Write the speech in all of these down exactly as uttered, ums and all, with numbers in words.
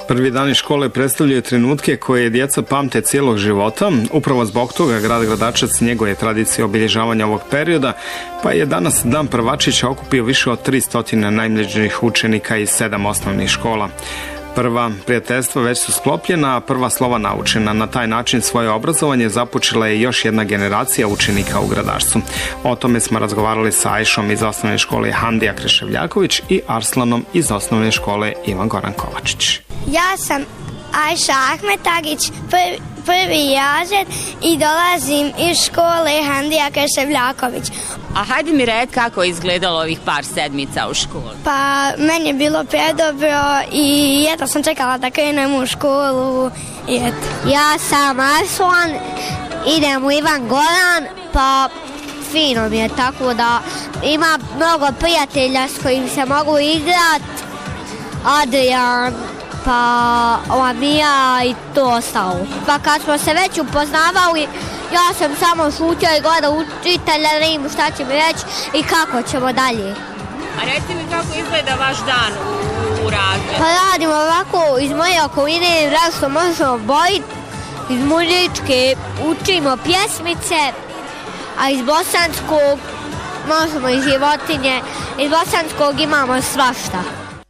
Prvi dani škole predstavljaju trenutke koje djeca pamte cijelog života. Upravo zbog toga grad Gradačac njeguje tradicije obilježavanja ovog perioda, pa je danas Dan prvačića okupio više od tristo najmlađih učenika iz sedam osnovnih škola. Prva prijateljstva već su sklopljena, a prva slova naučena. Na taj način svoje obrazovanje započela je još jedna generacija učenika u Gradačcu. O tome smo razgovarali sa Ajšom iz osnovne škole Handija Kreševljaković i Arslanom iz osnovne škole Ivan Goran Kovačić. Ja sam Ajša Ahmetagić, prvi, prvi razred i dolazim iz škole Handija Kreševljaković. A hajde mi red kako je izgledalo ovih par sedmica u školi. Pa meni je bilo predobro i eto sam čekala da krenem u školu i eto. Ja sam Arslan, idem u Ivan Goran, pa fino mi je tako da ima mnogo prijatelja s kojim se mogu igrat. Adrian, pa ova Mija i to ostalo. Pa kad smo se već upoznavali, ja sam samo šutio i gledao učitelja, da im šta će mi reći i kako ćemo dalje. A reci mi kako izgleda vaš dan u, u razredu? Pa radimo ovako iz moje okoline, različno možemo bojiti, iz muzičke učimo pjesmice, a iz bosanskog možemo iz životinje, iz bosanskog imamo svašta.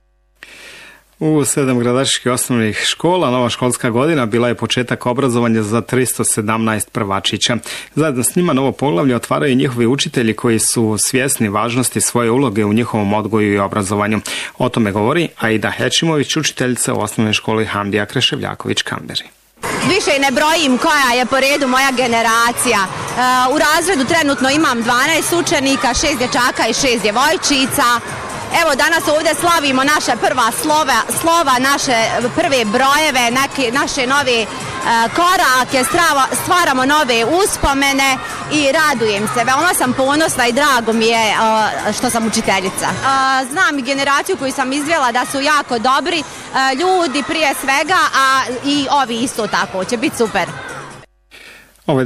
U sedam gradačkih osnovnih škola nova školska godina bila je početak obrazovanja za tristo sedamnaest prvačića. Zajedno s njima novo poglavlje otvaraju njihovi učitelji koji su svjesni važnosti svoje uloge u njihovom odgoju i obrazovanju. O tome govori Aida Hečimović, učiteljica u osnovnoj školi Handija Kreševljaković-Kamberi. Više ne brojim koja je po redu moja generacija. U razredu trenutno imam dvanaest učenika, šest dječaka i šest djevojčica. Evo danas ovdje slavimo naše prva slova, slova naše prve brojeve, neke, naše nove uh, korake, strava, stvaramo nove uspomene i radujem se. Veoma sam ponosna i drago mi je uh, što sam učiteljica. Uh, znam i generaciju koju sam izvela da su jako dobri uh, ljudi prije svega, a i ovi isto tako, će biti super.